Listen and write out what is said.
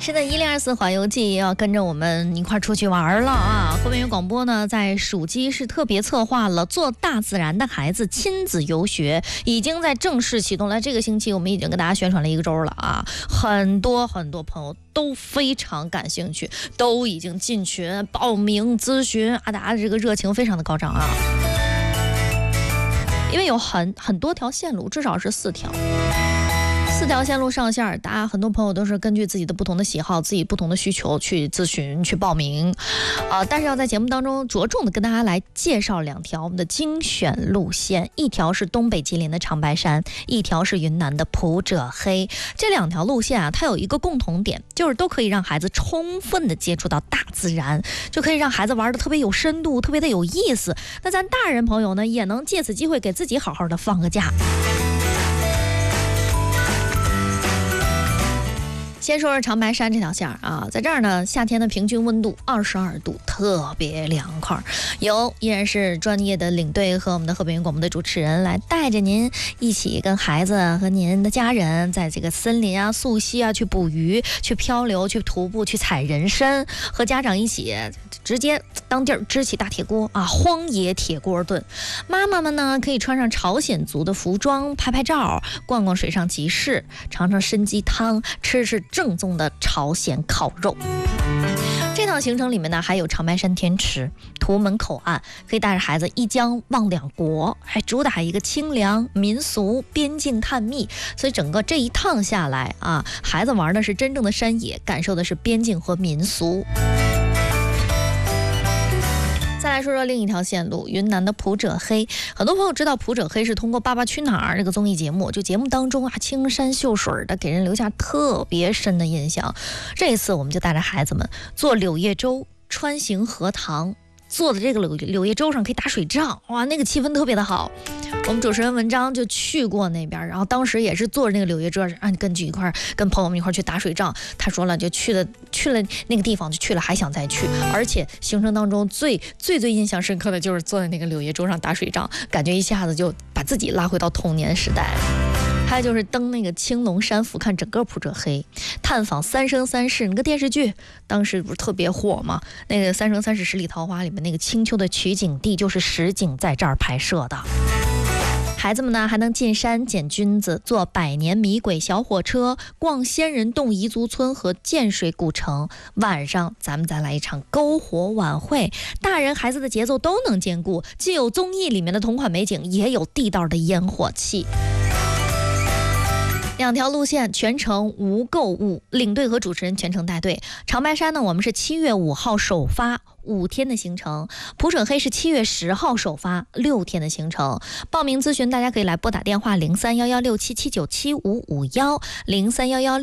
是的，1024环游记要跟着我们一块出去玩了啊！河北园广播呢，在暑期是特别策划了做大自然的孩子亲子游学，已经在正式启动了。这个星期我们已经跟大家宣传了1个周了啊，很多朋友都非常感兴趣，都已经进群报名咨询啊，大家这个热情非常的高涨啊！因为有很多条线路，至少是4条。4条线路上线，大家很多朋友都是根据自己的不同的喜好、自己不同的需求去咨询、去报名，但是要在节目当中着重的跟大家来介绍2条我们的精选路线，一条是东北吉林的长白山，一条是云南的普者黑。这2条路线啊，它有一个共同点，就是都可以让孩子充分的接触到大自然，就可以让孩子玩的特别有深度，特别的有意思。那咱大人朋友呢，也能借此机会给自己好好的放个假。先说说长白山这条线啊，在这儿呢，夏天的平均温度22度，特别凉快。依然是专业的领队和我们的河北园广播的主持人来带着您一起跟孩子和您的家人，在这个森林啊、溯溪啊去捕鱼、去漂流、去徒步、去采人参，和家长一起直接当地儿支起大铁锅啊，荒野铁锅炖。妈妈们呢，可以穿上朝鲜族的服装，拍照，逛逛水上集市，尝尝参鸡汤，吃正宗的朝鲜烤肉。这趟行程里面呢，还有长白山天池、图门口岸，可以带着孩子一江望2国，还主打一个清凉民俗边境探秘。所以整个这一趟下来啊，孩子玩的是真正的山野，感受的是边境和民俗。再来说说另一条线路，云南的普者黑。很多朋友知道普者黑是通过《爸爸去哪儿》这个综艺节目，就节目当中啊，青山秀水的，给人留下特别深的印象。这一次我们就带着孩子们坐柳叶舟穿行荷塘，坐的这个柳叶舟上可以打水仗，哇，那个气氛特别的好。我们主持人文章就去过那边，然后当时也是坐着那个柳叶舟，跟朋友们一块去打水仗。他说了，就去了那个地方，就去了还想再去，而且行程当中最印象深刻的就是坐在那个柳叶舟上打水仗，感觉一下子就把自己拉回到童年时代。还有就是登那个青龙山俯瞰整个普者黑，探访三生三世那个电视剧，当时不是特别火吗？那个《三生三世十里桃花》里面那个青丘的取景地就是实景在这儿拍摄的。孩子们呢，还能进山捡菌子，坐百年米轨小火车，逛仙人洞彝族村和建水古城。晚上咱们再来一场篝火晚会，大人孩子的节奏都能兼顾，既有综艺里面的同款美景，也有地道的烟火气。2条路线全程无购物，领队和主持人全程带队。长白山呢，我们是7月5号首发，5天的行程；普者黑是7月10号首发，6天的行程。报名咨询大家可以来拨打电话0311677975510311